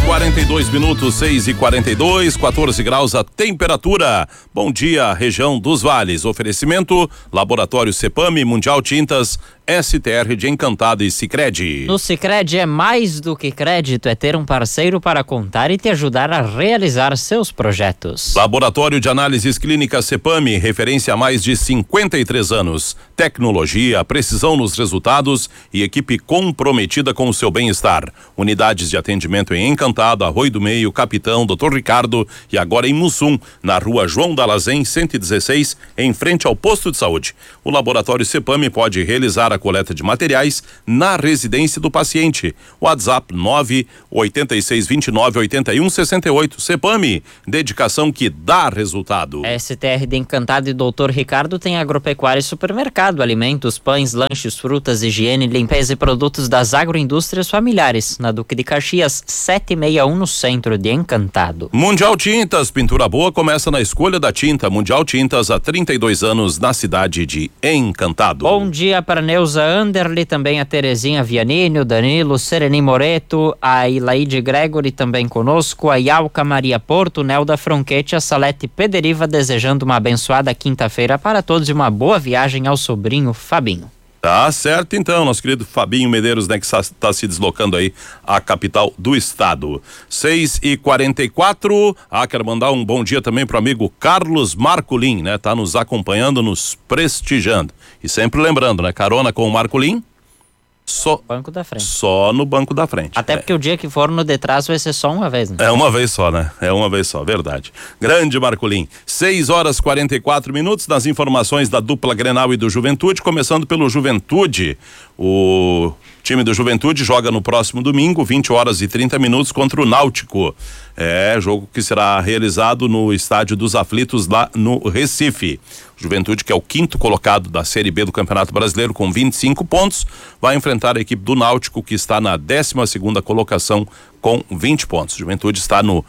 42 minutos, 6h42, 14 graus a temperatura. Bom dia, região dos Vales. Oferecimento, Laboratório Cepame, Mundial Tintas, STR de Encantado e Sicredi. No Sicredi é mais do que crédito, é ter um parceiro para contar e te ajudar a realizar seus projetos. Laboratório de Análises Clínicas Cepame, referência há mais de 53 anos. Tecnologia, precisão nos resultados e equipe comprometida com o seu bem-estar. Unidades de atendimento em Encantado, Arroio do Meio, Capitão, Dr. Ricardo e agora em Mussum, na rua João Dalazen, 116, em frente ao posto de saúde. O Laboratório Cepame pode realizar a coleta de materiais na residência do paciente. WhatsApp 986298168. Cepame, dedicação que dá resultado. STR de Encantado e Dr. Ricardo tem agropecuária e supermercado, alimentos, pães, lanches, frutas, higiene, limpeza e produtos das agroindústrias familiares, na Duque de Caxias, 761 no centro de Encantado. Mundial Tintas, pintura boa começa na escolha da tinta. Mundial Tintas há 32 anos na cidade de Encantado. Bom dia para Neuza Anderle, também a Terezinha Vianini, o Danilo, Sereni Moreto, a Ilaide Gregory também conosco, a Yalca Maria Porto, Nelda Fronquete, a Salete Pederiva, desejando uma abençoada quinta-feira para todos e uma boa viagem ao sobrinho Fabinho. Tá certo então, nosso querido Fabinho Medeiros, né, que está se deslocando aí à capital do estado. 6h44, quero mandar um bom dia também pro amigo Carlos Marculin, né, tá nos acompanhando, nos prestigiando. E sempre lembrando, né, carona com o Marculin, banco da frente. Só no banco da frente. Até porque o dia que for no detrás vai ser só uma vez, né? É uma vez só, né? É uma vez só, verdade. Grande Marculin. 6h44, nas informações da dupla Grenal e do Juventude, começando pelo Juventude. O time do Juventude joga no próximo domingo, 20h30 contra o Náutico. É jogo que será realizado no Estádio dos Aflitos, lá no Recife. Juventude, que é o quinto colocado da Série B do Campeonato Brasileiro com 25 pontos, vai enfrentar a equipe do Náutico, que está na 12ª colocação com 20 pontos. Juventude está no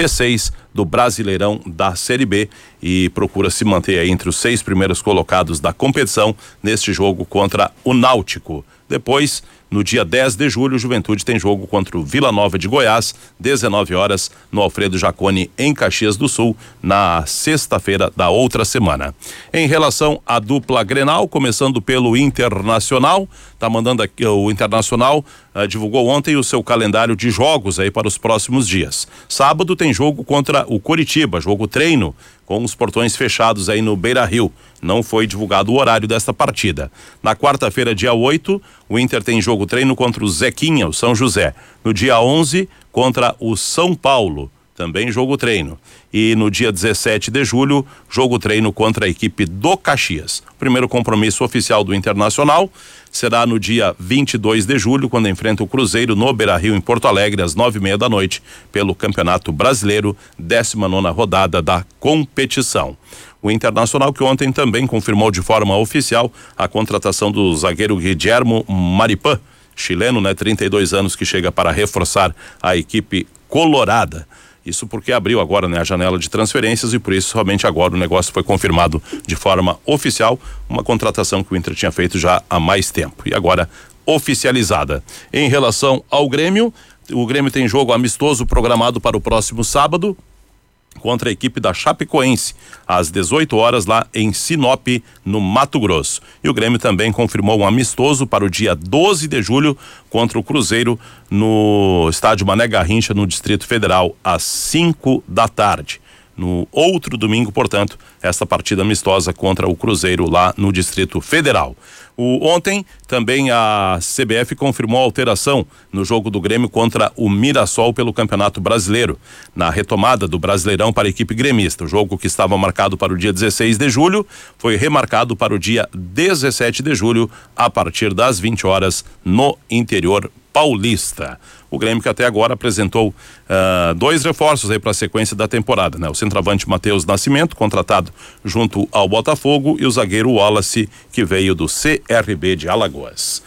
G6 do Brasileirão da Série B e procura se manter aí entre os 6 primeiros colocados da competição neste jogo contra o Náutico. Depois, no dia 10 de julho, o Juventude tem jogo contra o Vila Nova de Goiás, 19h, no Alfredo Jaconi, em Caxias do Sul, na sexta-feira da outra semana. Em relação à dupla Grenal, começando pelo Internacional, tá mandando aqui, o Internacional divulgou ontem o seu calendário de jogos aí para os próximos dias. Sábado tem jogo contra o Coritiba, jogo treino, com os portões fechados aí no Beira-Rio. Não foi divulgado o horário desta partida. Na quarta-feira, dia 8, o Inter tem jogo treino contra o Zequinha, o São José. No dia 11, contra o São Paulo, também jogo treino. E no dia 17 de julho, jogo treino contra a equipe do Caxias. O primeiro compromisso oficial do Internacional será no dia 22 de julho, quando enfrenta o Cruzeiro no Beira-Rio, em Porto Alegre, às 9h30 pelo Campeonato Brasileiro, 19ª rodada da competição. O Internacional, que ontem também confirmou de forma oficial a contratação do zagueiro Guillermo Maripán, chileno, né, 32 anos, que chega para reforçar a equipe colorada. Isso porque abriu agora, né, a janela de transferências e por isso somente agora o negócio foi confirmado de forma oficial, uma contratação que o Inter tinha feito já há mais tempo e agora oficializada. Em relação ao Grêmio, o Grêmio tem jogo amistoso programado para o próximo sábado contra a equipe da Chapecoense, às 18h, lá em Sinop, no Mato Grosso. E o Grêmio também confirmou um amistoso para o dia 12 de julho contra o Cruzeiro no estádio Mané Garrincha, no Distrito Federal, às 5h. No outro domingo, portanto, esta partida amistosa contra o Cruzeiro lá no Distrito Federal. Ontem também a CBF confirmou a alteração no jogo do Grêmio contra o Mirassol pelo Campeonato Brasileiro, na retomada do Brasileirão para a equipe gremista. O jogo, que estava marcado para o dia 16 de julho, foi remarcado para o dia 17 de julho, a partir das 20h, no interior paulista. O Grêmio, que até agora apresentou 2 reforços aí para a sequência da temporada, né? O centroavante Matheus Nascimento, contratado junto ao Botafogo, e o zagueiro Wallace, que veio do CRB de Alagoas.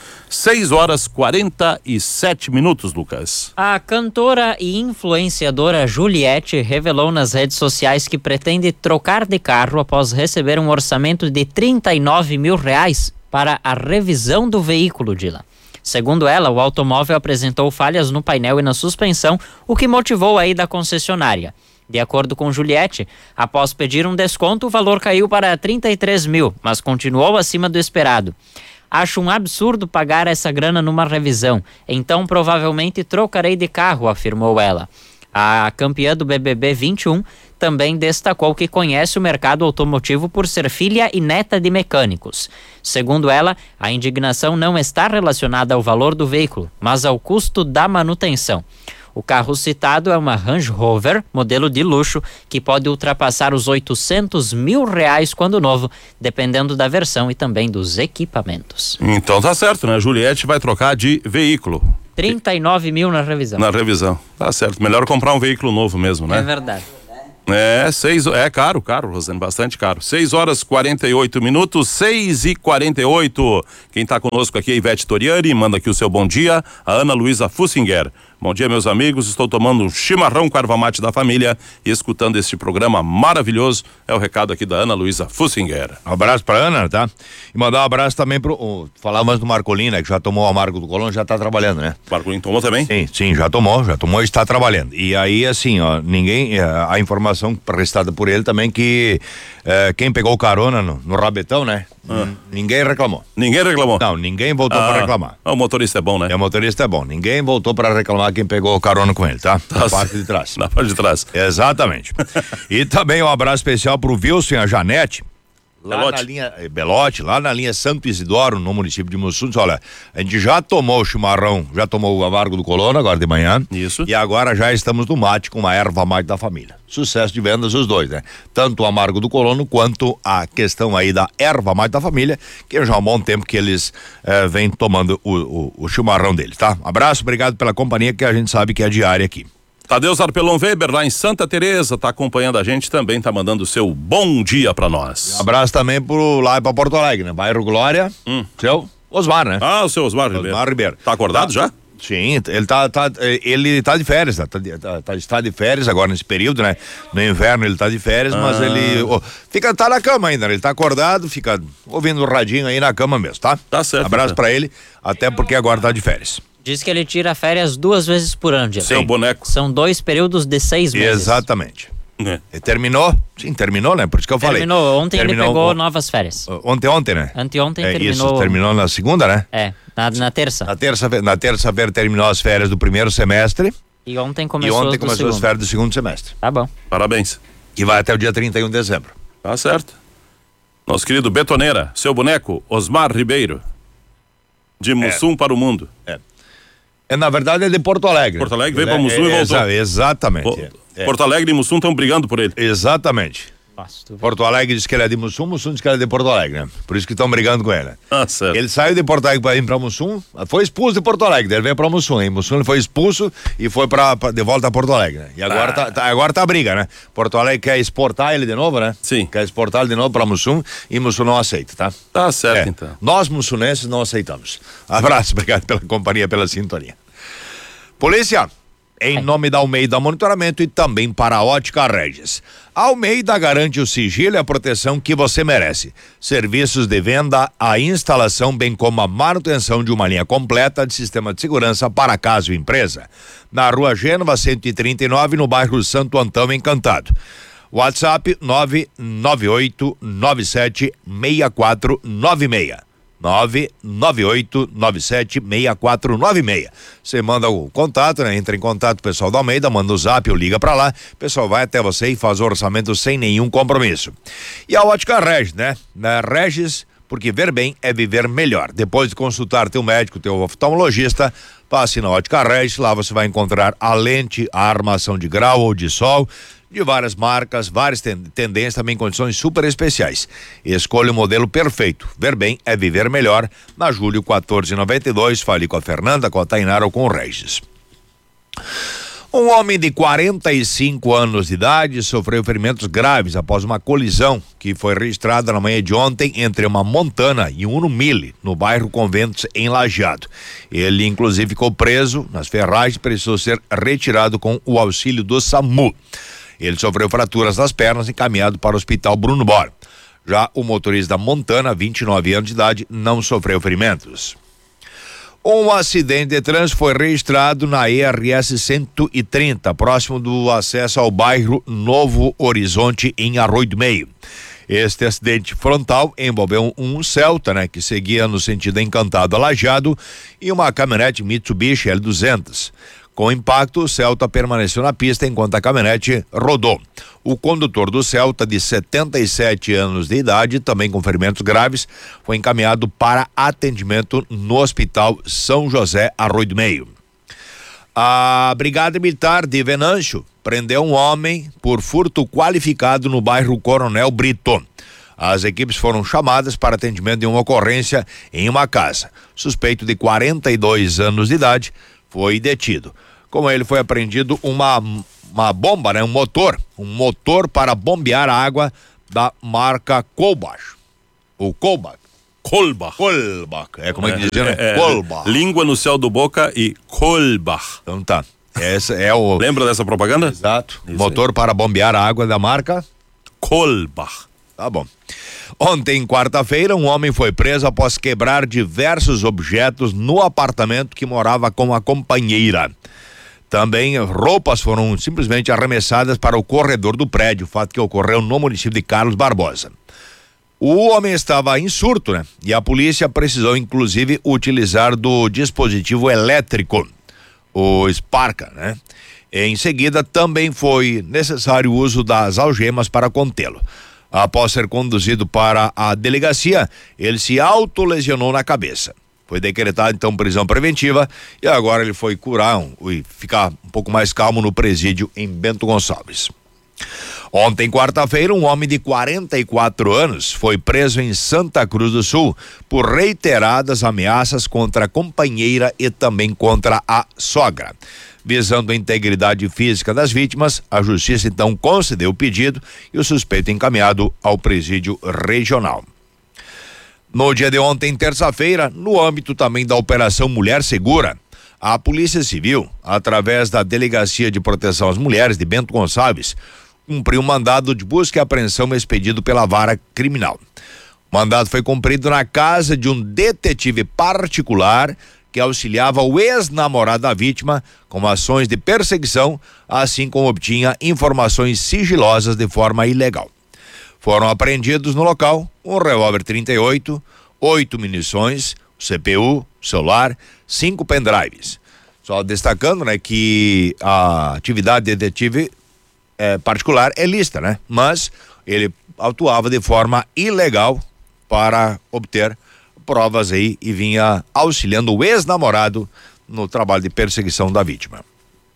6h47, Lucas. A cantora e influenciadora Juliette revelou nas redes sociais que pretende trocar de carro após receber um orçamento de R$39 mil para a revisão do veículo, Dila. Segundo ela, o automóvel apresentou falhas no painel e na suspensão, o que motivou a ida à concessionária. De acordo com Juliette, após pedir um desconto, o valor caiu para 33 mil, mas continuou acima do esperado. Acho um absurdo pagar essa grana numa revisão, então provavelmente trocarei de carro, afirmou ela. A campeã do BBB 21 também destacou que conhece o mercado automotivo por ser filha e neta de mecânicos. Segundo ela, a indignação não está relacionada ao valor do veículo, mas ao custo da manutenção. O carro citado é uma Range Rover, modelo de luxo, que pode ultrapassar os 800 mil reais quando novo, dependendo da versão e também dos equipamentos. Então tá certo, né? Juliette vai trocar de veículo. 39 mil na revisão. Na revisão. Tá certo. Melhor comprar um veículo novo mesmo, né? É verdade. É caro, Rosane, bastante caro. 6h48, 6h48. Quem tá conosco aqui é Ivete Toriani, manda aqui o seu bom dia, a Ana Luísa Fussinger. Bom dia, meus amigos, estou tomando um chimarrão com a erva mate da família e escutando este programa maravilhoso. É o recado aqui da Ana Luísa Fussinger. Um abraço pra Ana, tá? E mandar um abraço também falávamos do Marcolin, né? Que já tomou o amargo do Colônia, já tá trabalhando, né? Marcolin tomou também? Sim, já tomou e está trabalhando. E aí, assim, ó, a informação prestada por ele também que quem pegou carona no rabetão, né? Ninguém reclamou. Ninguém reclamou? Não, ninguém voltou pra reclamar. O motorista é bom, né? O motorista é bom. Ninguém voltou pra reclamar quem pegou carona com ele, tá? Na parte de trás. Na parte de trás. Exatamente. E também um abraço especial pro Wilson e a Janete. Belote, lá na linha Santo Isidoro, no município de Mussum. Olha, a gente já tomou o chimarrão, já tomou o amargo do Colono agora de manhã. Isso. E agora já estamos no mate com a erva mate da família. Sucesso de vendas os dois, né? Tanto o amargo do Colono quanto a questão aí da erva mate da família, que já há um bom tempo que eles vêm tomando o chimarrão deles, tá? Abraço, obrigado pela companhia que a gente sabe que é diária aqui. Tadeu Zarpelon Weber, lá em Santa Teresa, tá acompanhando a gente também, tá mandando o seu bom dia pra nós. Um abraço também lá pra Porto Alegre, né? Bairro Glória, seu Osmar, né? O seu Osmar Ribeiro. Tá acordado já? Sim, ele tá de férias, está de férias agora nesse período, né? No inverno ele tá de férias, mas ele tá na cama ainda, né? Ele tá acordado, fica ouvindo o radinho aí na cama mesmo, tá? Tá certo. Abraço pra ele, até porque agora tá de férias. Diz que ele tira férias 2 vezes por ano, Diego. Seu boneco. São 2 períodos de 6 meses. Exatamente. E terminou? Sim, terminou, né? Por isso que eu falei. Ontem ele pegou novas férias. Ontem, né? Anteontem terminou. Isso, terminou na segunda, né? Na terça. Na terça-feira terminou as férias do primeiro semestre. E ontem começou as férias do segundo semestre. Tá bom. Parabéns. Que vai até o dia 31 de dezembro. Tá certo. Nosso querido Betoneira, seu boneco, Osmar Ribeiro. De Mussum para o mundo. Na verdade é de Porto Alegre. Porto Alegre veio para Mussum e voltou. Exatamente. Porto Alegre e Mussum estão brigando por ele. Exatamente. Porto Alegre diz que ele é de Mussum, Mussum diz que ele é de Porto Alegre, né? Por isso que estão brigando com ele. Certo. Ele saiu de Porto Alegre para ir para Mussum, foi expulso de Porto Alegre, ele veio para Mussum. Em Mussum ele foi expulso e foi de volta a Porto Alegre, né? E agora tá a briga, né? Porto Alegre quer exportar ele de novo, né? Sim. Quer exportar ele de novo para Mussum e Mussum não aceita, tá? Tá certo, então. Nós mussunenses não aceitamos. Abraço, obrigado pela companhia, pela sintonia. Polícia, em nome da Almeida Monitoramento e também para a Ótica Regis. A Almeida garante o sigilo e a proteção que você merece. Serviços de venda, a instalação, bem como a manutenção de uma linha completa de sistema de segurança para casa ou empresa. Na Rua Gênova, 139, no bairro Santo Antão, Encantado. WhatsApp 998976496. 998976496. Você manda o contato, né? Entra em contato, o pessoal da Almeida, manda o zap ou liga pra lá, o pessoal vai até você e faz o orçamento sem nenhum compromisso. E a Ótica Regis, né? Na Regis, porque ver bem é viver melhor. Depois de consultar teu médico, teu oftalmologista, passe na Ótica Regis, lá você vai encontrar a lente, a armação de grau ou de sol, de várias marcas, várias tendências, também condições super especiais. Escolha o modelo perfeito. Ver bem é viver melhor. Na Júlio 1492, fale com a Fernanda, com a Tainara ou com o Regis. Um homem de 45 anos de idade sofreu ferimentos graves após uma colisão que foi registrada na manhã de ontem entre uma Montana e um Uno Mille, no bairro Conventos, em Lajeado. Ele, inclusive, ficou preso nas ferragens e precisou ser retirado com o auxílio do SAMU. Ele sofreu fraturas nas pernas e encaminhado para o Hospital Bruno Bor. Já o motorista da Montana, 29 anos de idade, não sofreu ferimentos. Um acidente de trânsito foi registrado na ERS 130, próximo do acesso ao bairro Novo Horizonte, em Arroio do Meio. Este acidente frontal envolveu um Celta, que seguia no sentido Encantado a Lajeado, e uma caminhonete Mitsubishi L200. Com o impacto, o Celta permaneceu na pista enquanto a caminhonete rodou. O condutor do Celta, de 77 anos de idade, também com ferimentos graves, foi encaminhado para atendimento no Hospital São José, Arroio do Meio. A Brigada Militar de Venâncio prendeu um homem por furto qualificado no bairro Coronel Brito. As equipes foram chamadas para atendimento de uma ocorrência em uma casa. Suspeito de 42 anos de idade foi detido. Com ele foi apreendido uma bomba, um motor para bombear a água da marca Kolbach. O Kolbach. Kolbach. É como é que dizia, né? Kolbach. Língua no céu do Boca e Kolbach. Então tá. Essa é o... Lembra dessa propaganda? Exato. Isso motor aí. para bombear a água da marca Kolbach. Tá bom. Ontem, quarta-feira, um homem foi preso após quebrar diversos objetos no apartamento que morava com a companheira. Também roupas foram simplesmente arremessadas para o corredor do prédio, fato que ocorreu no município de Carlos Barbosa. O homem estava em surto, e a polícia precisou inclusive utilizar do dispositivo elétrico, o Sparca, Em seguida, também foi necessário o uso das algemas para contê-lo. Após ser conduzido para a delegacia, ele se autolesionou na cabeça. Foi decretada então prisão preventiva e agora ele foi curar e ficar um pouco mais calmo no presídio em Bento Gonçalves. Ontem, quarta-feira, um homem de 44 anos foi preso em Santa Cruz do Sul por reiteradas ameaças contra a companheira e também contra a sogra. Visando a integridade física das vítimas, a justiça então concedeu o pedido e o suspeito encaminhado ao presídio regional. No dia de ontem, terça-feira, no âmbito também da Operação Mulher Segura, a Polícia Civil, através da Delegacia de Proteção às Mulheres de Bento Gonçalves, cumpriu um mandado de busca e apreensão expedido pela Vara Criminal. O mandado foi cumprido na casa de um detetive particular que auxiliava o ex-namorado da vítima com ações de perseguição, assim como obtinha informações sigilosas de forma ilegal. Foram apreendidos no local um revólver 38, 8 munições, CPU, celular, 5 pendrives. Só destacando, que a atividade de detetive particular é lícita, mas ele atuava de forma ilegal para obter provas aí e vinha auxiliando o ex-namorado no trabalho de perseguição da vítima.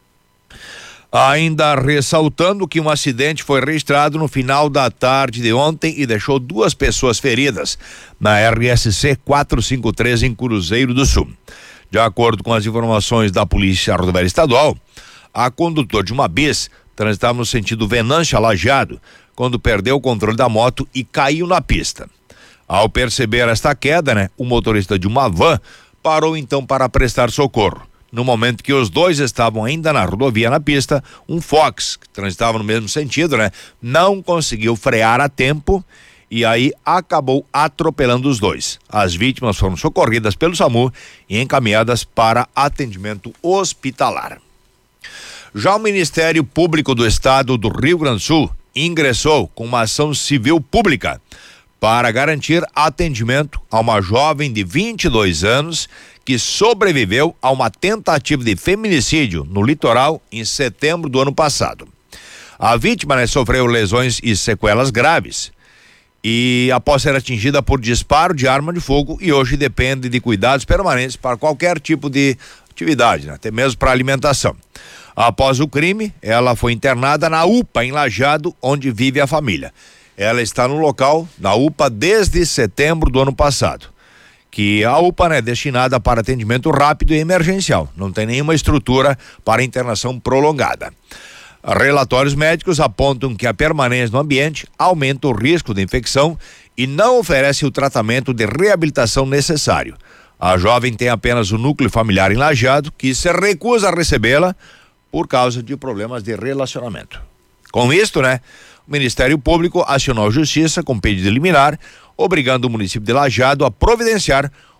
Ainda ressaltando que um acidente foi registrado no final da tarde de ontem e deixou 2 pessoas feridas na RSC 453 em Cruzeiro do Sul. De acordo com as informações da Polícia Rodoviária Estadual, a condutora de uma bis transitava no sentido Venâncio a Lajeado quando perdeu o controle da moto e caiu na pista. Ao perceber esta queda, o motorista de uma van parou então para prestar socorro. No momento que os dois estavam ainda na rodovia na pista, um Fox, que transitava no mesmo sentido, não conseguiu frear a tempo e aí acabou atropelando os dois. As vítimas foram socorridas pelo SAMU e encaminhadas para atendimento hospitalar. Já o Ministério Público do Estado do Rio Grande do Sul ingressou com uma ação civil pública para garantir atendimento a uma jovem de 22 anos que sobreviveu a uma tentativa de feminicídio no litoral em setembro do ano passado. A vítima sofreu lesões e sequelas graves e após ser atingida por disparo de arma de fogo e hoje depende de cuidados permanentes para qualquer tipo de atividade, até mesmo para alimentação. Após o crime, ela foi internada na UPA em Lajeado, onde vive a família. Ela está no local da UPA desde setembro do ano passado, que a UPA é destinada para atendimento rápido e emergencial, não tem nenhuma estrutura para internação prolongada. Relatórios médicos apontam que a permanência no ambiente aumenta o risco de infecção e não oferece o tratamento de reabilitação necessário. A jovem tem apenas o núcleo familiar em Lajeado, que se recusa a recebê-la por causa de problemas de relacionamento. Com isto, o Ministério Público acionou a Justiça com pedido liminar, obrigando o município de Lajeado a providenciar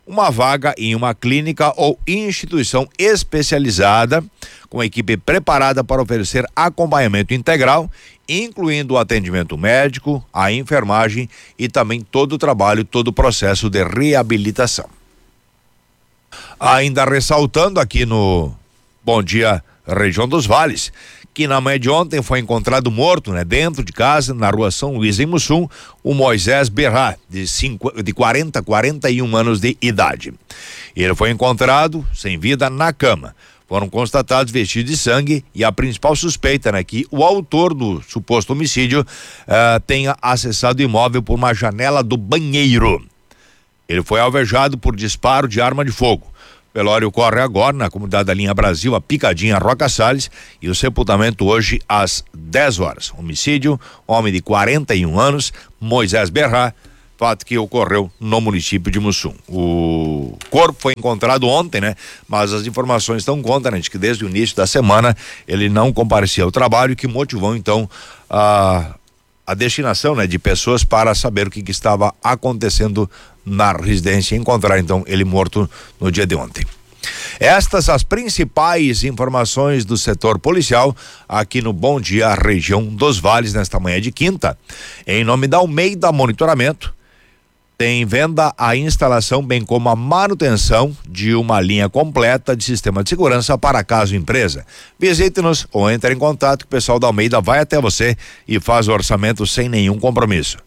uma vaga em uma clínica ou instituição especializada, com equipe preparada para oferecer acompanhamento integral, incluindo o atendimento médico, a enfermagem e também todo o trabalho, todo o processo de reabilitação. Ainda ressaltando aqui no Bom Dia Região dos Vales, que na manhã de ontem foi encontrado morto, dentro de casa, na rua São Luís, em Mussum, o Moisés Berrá, de 41 anos de idade. Ele foi encontrado sem vida na cama. Foram constatados vestígios de sangue e a principal suspeita, que o autor do suposto homicídio tenha acessado o imóvel por uma janela do banheiro. Ele foi alvejado por disparo de arma de fogo. O velório ocorre agora na comunidade da Linha Brasil, a Picadinha, Roca Salles, e o sepultamento hoje às 10 horas. Homicídio, homem de 41 anos, Moisés Berrá, fato que ocorreu no município de Mussum. O corpo foi encontrado ontem, mas as informações dão conta, de que desde o início da semana ele não comparecia ao trabalho, que motivou então a destinação, de pessoas para saber o que estava acontecendo na residência e encontrar então ele morto no dia de ontem. Estas as principais informações do setor policial aqui no Bom Dia Região dos Vales nesta manhã de quinta. Em nome da Almeida Monitoramento, tem venda a instalação bem como a manutenção de uma linha completa de sistema de segurança para casa ou empresa. Visite-nos ou entre em contato que o pessoal da Almeida vai até você e faz o orçamento sem nenhum compromisso.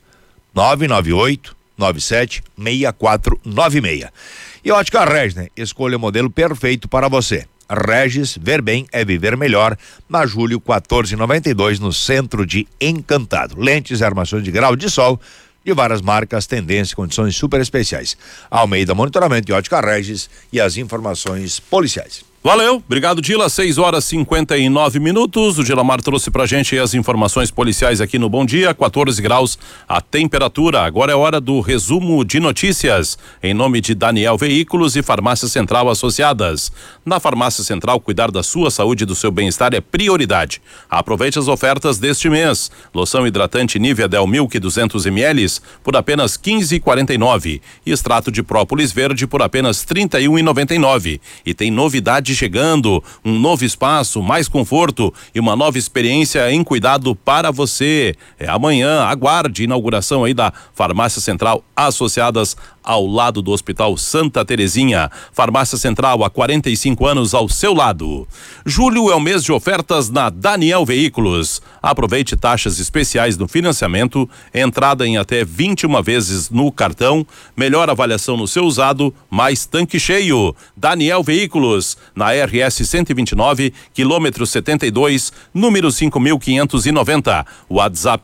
998-97-6496. E Ótica Regis, escolha o modelo perfeito para você. Regis, ver bem é viver melhor, na Júlio 1492, no centro de Encantado. Lentes e armações de grau de sol, de várias marcas, tendências e condições super especiais. Almeida Monitoramento e Ótica Regis e as informações policiais. Valeu, obrigado Dila, 6h59. O Gilamar trouxe pra gente as informações policiais aqui no Bom Dia, 14 graus a temperatura. Agora é hora do resumo de notícias, em nome de Daniel Veículos e Farmácia Central Associadas. Na Farmácia Central, cuidar da sua saúde e do seu bem-estar é prioridade. Aproveite as ofertas deste mês. Loção hidratante Nivea Del Milk 200 ml por apenas R$15,49 e extrato de própolis verde por apenas R$31,99. E tem novidade chegando, um novo espaço, mais conforto e uma nova experiência em cuidado para você. É amanhã, aguarde inauguração aí da Farmácia Central Associadas ao lado do Hospital Santa Terezinha. Farmácia Central há 45 anos ao seu lado. Julho é o mês de ofertas na Daniel Veículos. Aproveite taxas especiais no financiamento, entrada em até 21 vezes no cartão, melhor avaliação no seu usado, mais tanque cheio. Daniel Veículos, na RS 129, quilômetro 72, número 5590. WhatsApp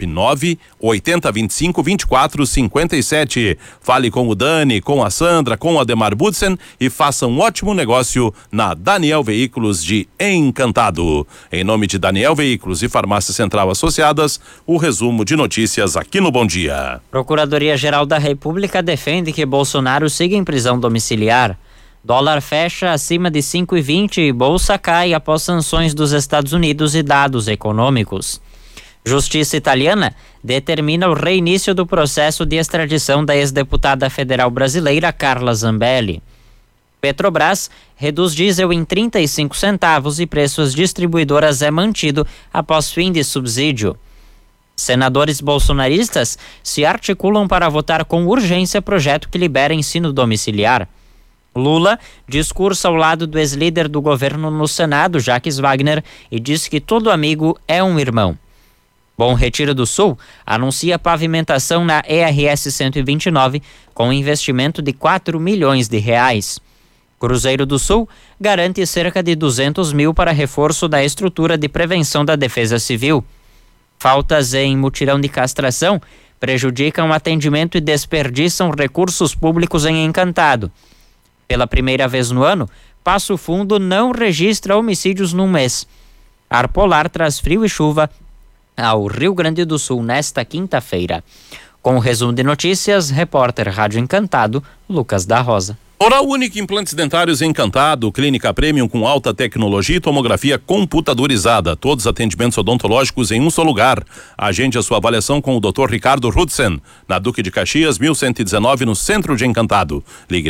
980252457. Fale com o Dani, com a Sandra, com a Ademar Budsen e faça um ótimo negócio na Daniel Veículos de Encantado. Em nome de Daniel Veículos e Farmácia Central Associadas, o resumo de notícias aqui no Bom Dia. Procuradoria-Geral da República defende que Bolsonaro siga em prisão domiciliar. Dólar fecha acima de 5,20 e bolsa cai após sanções dos Estados Unidos e dados econômicos. Justiça italiana determina o reinício do processo de extradição da ex-deputada federal brasileira Carla Zambelli. Petrobras reduz diesel em 35 centavos e preços distribuidoras é mantido após fim de subsídio. Senadores bolsonaristas se articulam para votar com urgência projeto que libera ensino domiciliar. Lula discursa ao lado do ex-líder do governo no Senado, Jacques Wagner, e diz que todo amigo é um irmão. Bom Retiro do Sul anuncia pavimentação na ERS 129 com investimento de R$4 milhões. Cruzeiro do Sul garante cerca de 200 mil para reforço da estrutura de prevenção da Defesa Civil. Faltas em mutirão de castração prejudicam o atendimento e desperdiçam recursos públicos em Encantado. Pela primeira vez no ano, Passo Fundo não registra homicídios num mês. Ar polar traz frio e chuva ao Rio Grande do Sul nesta quinta-feira. Com o resumo de notícias, repórter Rádio Encantado, Lucas da Rosa. Oral Unique Implantes Dentários Encantado, clínica premium com alta tecnologia e tomografia computadorizada. Todos os atendimentos odontológicos em um só lugar. Agende a sua avaliação com o Dr. Ricardo Rudsen, na Duque de Caxias, 1119, no centro de Encantado. Ligue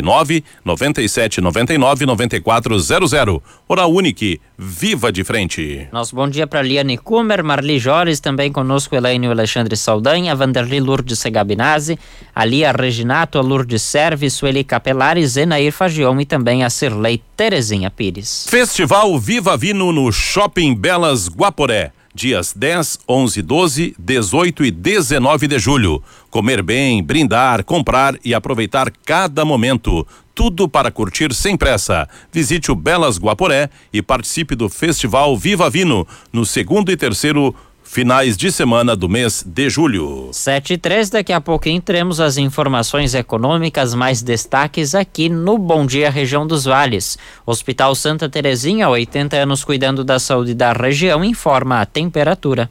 997999400. Oral Unique, viva de frente. Nosso bom dia para Liane Kummer, Marli Jores, também conosco Elaine e Alexandre Saldanha, Vanderly Lourdes Segabinazzi, a Lia Reginato, a Lourdes Serve, Sueli Capelares, Zenair Fagion e também a Cirlei Terezinha Pires. Festival Viva Vino no Shopping Belas Guaporé. Dias 10, 11, 12, 18 e 19 de julho. Comer bem, brindar, comprar e aproveitar cada momento. Tudo para curtir sem pressa. Visite o Belas Guaporé e participe do Festival Viva Vino no 2º e 3º finais de semana do mês de julho. 7h03, daqui a pouquinho teremos as informações econômicas, mais destaques aqui no Bom Dia Região dos Vales. Hospital Santa Terezinha, 80 anos cuidando da saúde da região, informa a temperatura.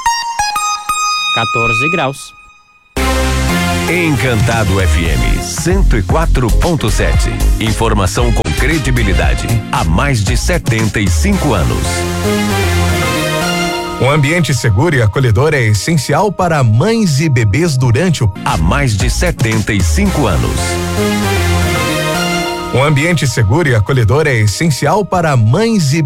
14 graus. Encantado FM 104.7. Informação com credibilidade há mais de 75 anos. Um ambiente seguro e acolhedor é essencial para mães e bebês durante o... Há mais de 75 anos. Um ambiente seguro e acolhedor é essencial para mães e